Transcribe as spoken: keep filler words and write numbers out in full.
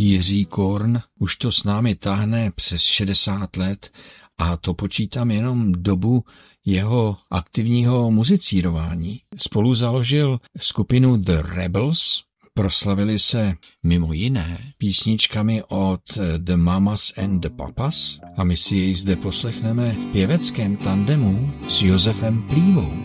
Jiří Korn už to s námi táhne přes šedesát let a to počítám jenom dobu jeho aktivního muzicírování. Spolu založil skupinu The Rebels, proslavili se mimo jiné písničkami od The Mamas and the Papas a my si jej zde poslechneme v pěveckém tandemu s Josefem Plívou.